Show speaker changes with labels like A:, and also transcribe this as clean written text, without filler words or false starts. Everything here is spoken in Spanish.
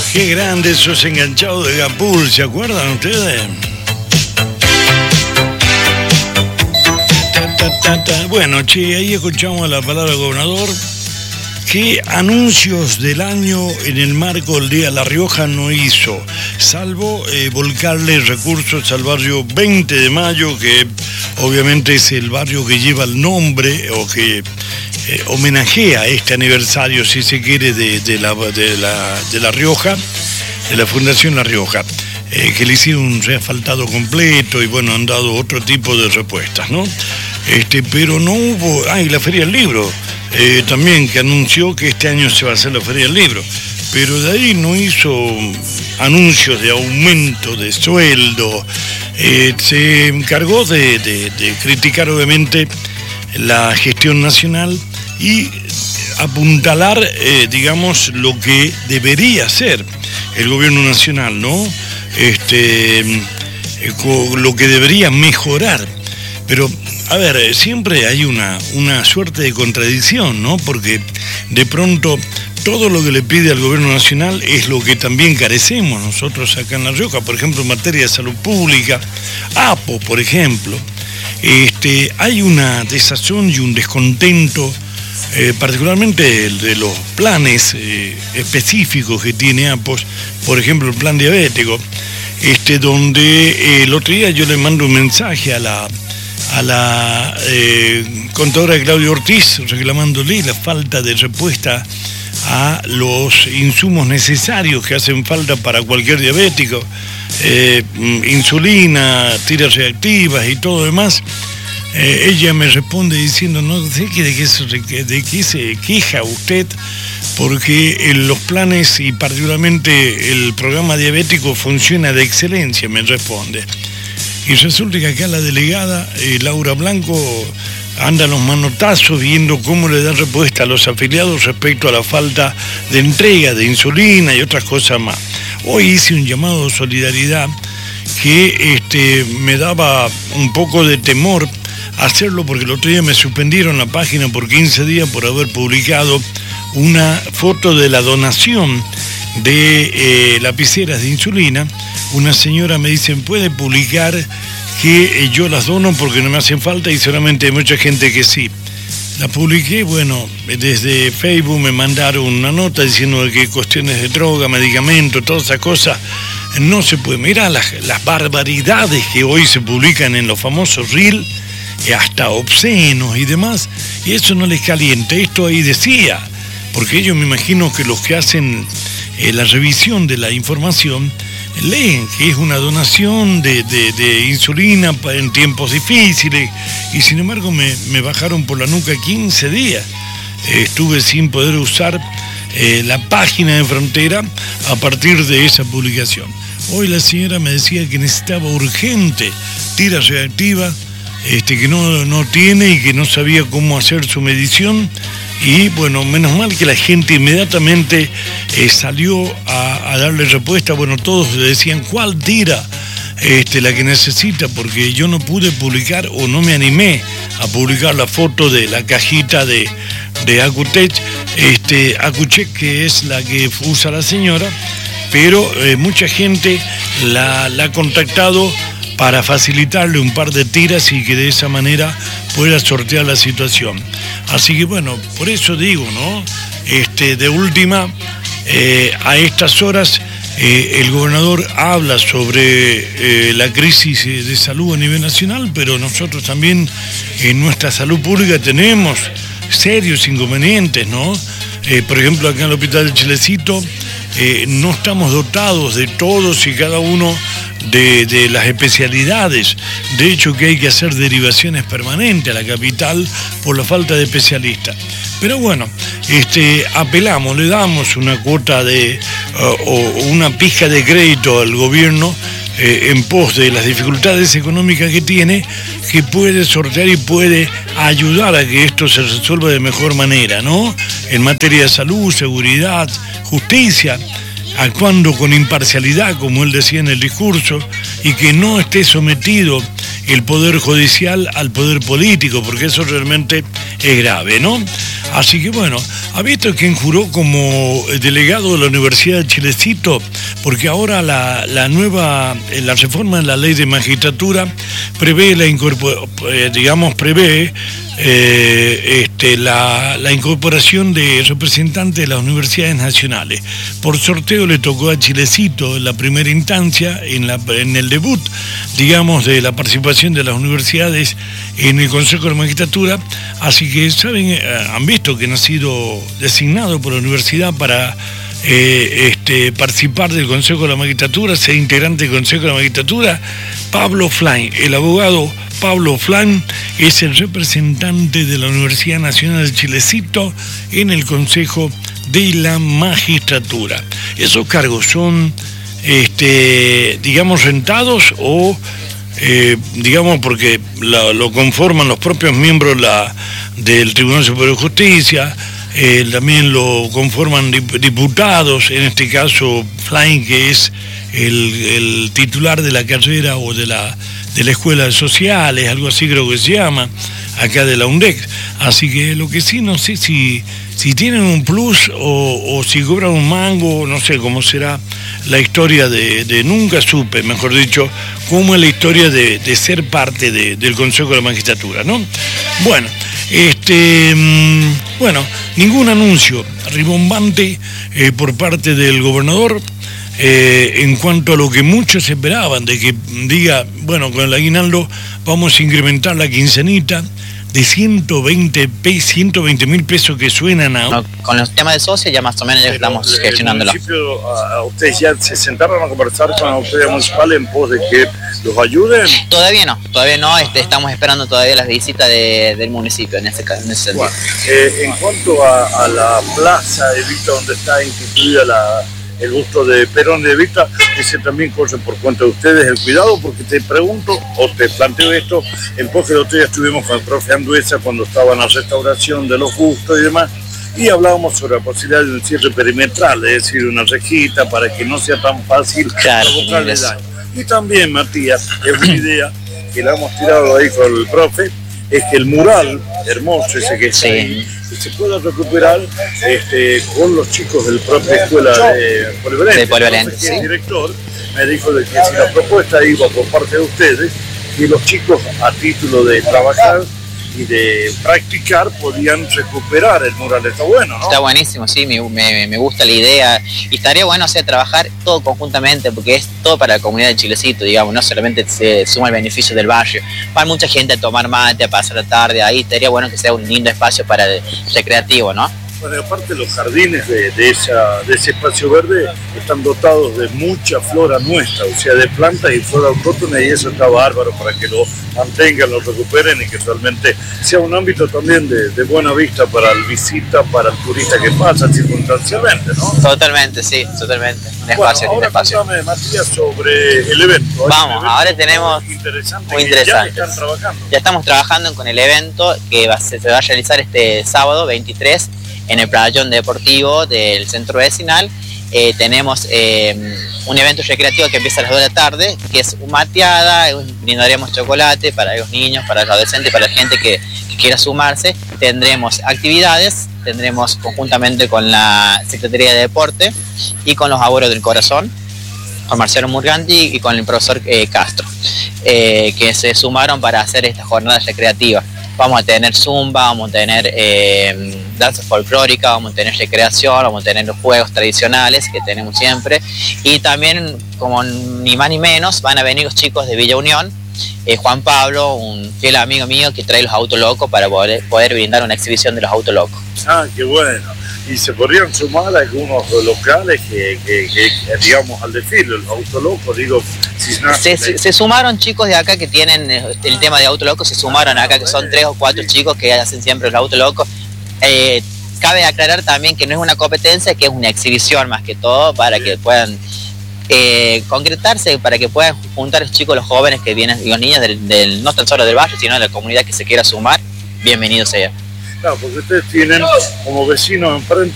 A: Qué grande esos enganchados de Gapul, ¿se acuerdan ustedes? Bueno, che, ahí escuchamos la palabra gobernador. ¿Qué anuncios del año en el marco del Día de La Rioja no hizo? Salvo volcarle recursos al barrio 20 de Mayo, que obviamente es el barrio que lleva el nombre o que homenajea este aniversario, si se quiere, de La Rioja, de la Fundación La Rioja, que le hicieron un reasfaltado completo y bueno, han dado otro tipo de respuestas, ¿no? Pero no hubo... y la Feria del Libro, también, que anunció que este año se va a hacer la Feria del Libro, pero de ahí no hizo anuncios de aumento de sueldo. Se encargó de criticar obviamente la gestión nacional y apuntalar, digamos, lo que debería ser el gobierno nacional, ¿no? Lo que debería mejorar. Pero, a ver, siempre hay una suerte de contradicción, ¿no? Porque de pronto todo lo que le pide al gobierno nacional es lo que también carecemos nosotros acá en La Rioja. Por ejemplo, en materia de salud pública, APO, por ejemplo, hay una desazón y un descontento, particularmente de los planes específicos que tiene APOS, por ejemplo, el plan diabético, donde el otro día yo le mando un mensaje a la contadora Claudia Ortiz, reclamándole la falta de respuesta a los insumos necesarios que hacen falta para cualquier diabético, insulina, tiras reactivas y todo demás. Ella me responde diciendo, no sé de qué se queja usted, porque los planes y particularmente el programa diabético funciona de excelencia, me responde. Y resulta que acá la delegada, Laura Blanco, anda a los manotazos viendo cómo le da respuesta a los afiliados respecto a la falta de entrega de insulina y otras cosas más. Hoy hice un llamado de solidaridad que me daba un poco de temor hacerlo, porque el otro día me suspendieron la página por 15 días por haber publicado una foto de la donación de lapiceras de insulina. Una señora me dice, ¿puede publicar que yo las dono porque no me hacen falta? Y solamente hay mucha gente que sí. La publiqué, bueno, desde Facebook me mandaron una nota diciendo que cuestiones de droga, medicamentos, todas esas cosas, no se puede. Mirá las barbaridades que hoy se publican en los famosos Reel, hasta obscenos y demás, y eso no les calienta. Esto ahí decía, porque ellos me imagino que los que hacen la revisión de la información leen que es una donación de insulina en tiempos difíciles, y sin embargo me bajaron por la nuca 15 días. Estuve sin poder usar la página de Frontera a partir de esa publicación. Hoy la señora me decía que necesitaba urgente tira reactiva, que no tiene y que no sabía cómo hacer su medición. Y bueno, menos mal que la gente inmediatamente salió a darle respuesta. Bueno, todos le decían cuál tira la que necesita, porque yo no pude publicar o no me animé a publicar la foto de la cajita de Acutech, Acucheck, que es la que usa la señora, pero mucha gente la ha contactado para facilitarle un par de tiras y que de esa manera pueda sortear la situación. Así que bueno, por eso digo, ¿no? De última, a estas horas, el gobernador habla sobre la crisis de salud a nivel nacional, pero nosotros también en nuestra salud pública tenemos serios inconvenientes, ¿no? Por ejemplo, acá en el Hospital del Chilecito no estamos dotados de todos y cada uno de las especialidades. De hecho, que hay que hacer derivaciones permanentes a la capital por la falta de especialistas. Pero bueno, apelamos, le damos una cuota o una pizca de crédito al gobierno en pos de las dificultades económicas que tiene, que puede sortear y puede ayudar a que esto se resuelva de mejor manera, ¿no? En materia de salud, seguridad, justicia, actuando con imparcialidad, como él decía en el discurso, y que no esté sometido el poder judicial al poder político, porque eso realmente es grave, ¿no? Así que bueno, ¿ha visto quién juró como delegado de la Universidad de Chilecito? Porque ahora la reforma de la ley de magistratura prevé la incorporación de representantes de las universidades nacionales. Por sorteo le tocó a Chilecito en la primera instancia, en el debut, digamos, de la participación de las universidades en el Consejo de la Magistratura. Así que, ¿saben? Han visto que no ha sido designado por la universidad para participar del Consejo de la Magistratura, ser integrante del Consejo de la Magistratura. Pablo Flain, el abogado Pablo Flain, es el representante de la Universidad Nacional de Chilecito en el Consejo de la Magistratura. Esos cargos son, digamos, rentados o, digamos, porque lo conforman los propios miembros del Tribunal Superior de Justicia. También lo conforman diputados, en este caso Flain, que es el titular de la carrera o de la Escuela de Sociales, algo así creo que se llama, acá de la UNDEC. Así que lo que sí, no sé si tienen un plus o si cobran un mango, no sé cómo será la historia nunca supe, mejor dicho, cómo es la historia de ser parte del Consejo de la Magistratura, ¿no? Bueno, ningún anuncio rimbombante por parte del gobernador en cuanto a lo que muchos esperaban, de que diga, bueno, con el aguinaldo vamos a incrementar la quincenita de 120.000 pesos que suenan a...
B: No, con los temas de socio ya más o menos ya estamos gestionándolo.
C: ¿Ustedes ya se sentaron a conversar con la autoridad municipal en pos de que los ayuden?
B: Todavía no, estamos esperando todavía las visitas del municipio en ese sentido.
C: Bueno, en cuanto a la plaza de Evita, donde está instituida el busto de Perón de Evita, ese también corre por cuenta de ustedes el cuidado, porque te pregunto, o te planteo esto, en pos que el otro día estuvimos con el profe Anduesa cuando estaba en la restauración de los bustos y demás, y hablábamos sobre la posibilidad de un cierre perimetral, es decir, una rejita para que no sea tan fácil provocarle daño. Y también, Matías, es una idea que la hemos tirado ahí con el profe, es que el mural hermoso ese que está ahí, se pueda recuperar con los chicos de la propia escuela de Polivalente. El director me dijo de que si la propuesta iba por parte de ustedes, que los chicos a título de trabajar y de practicar podían recuperar el mural. Está bueno, ¿no?
B: Está buenísimo, sí, me gusta la idea y estaría bueno trabajar todo conjuntamente porque es todo para la comunidad de Chilecito, digamos, no solamente se suma el beneficio del barrio, va mucha gente a tomar mate, a pasar la tarde ahí, estaría bueno que sea un lindo espacio para el recreativo, ¿no?
C: Bueno, aparte los jardines de ese espacio verde están dotados de mucha flora nuestra, o sea, de plantas y flora autóctona, y eso está bárbaro para que lo mantengan, lo recuperen y que realmente sea un ámbito también de buena vista para el visita, para el turista que pasa circunstancialmente, ¿no?
B: Totalmente, sí, totalmente.
C: Ahora contame, Matías, sobre el evento.
B: Vamos, ahora tenemos muy interesante.
C: Ya están trabajando.
B: Ya estamos trabajando con el evento que se va a realizar este sábado 23 en el pabellón deportivo del centro vecinal. Tenemos un evento recreativo que empieza a las 2 de la tarde, que es un mateada, brindaremos chocolate para los niños, para los adolescentes, para la gente que quiera sumarse. Tendremos actividades, tendremos conjuntamente con la Secretaría de Deporte y con los Abuelos del Corazón, con Marcelo Murganti y con el profesor Castro, que se sumaron para hacer esta jornada recreativa. Vamos a tener zumba, vamos a tener danza folclórica, vamos a tener recreación, vamos a tener los juegos tradicionales que tenemos siempre. Y también, como ni más ni menos, van a venir los chicos de Villa Unión. Juan Pablo, un fiel amigo mío que trae los autos locos para poder brindar una exhibición de los autos locos.
C: Ah, qué bueno. Y se podrían sumar algunos locales que digamos, al desfile, los autos locos, digo...
B: Se sumaron chicos de acá que tienen el tema de auto loco, se sumaron acá, que son 3 o 4 chicos que hacen siempre el auto loco. Cabe aclarar también que no es una competencia, que es una exhibición más que todo, para que puedan concretarse, para que puedan juntar los chicos, los jóvenes que vienen, los niños no tan solo del barrio, sino de la comunidad que se quiera sumar, bienvenido sea.
C: Claro, porque ustedes tienen como vecinos enfrente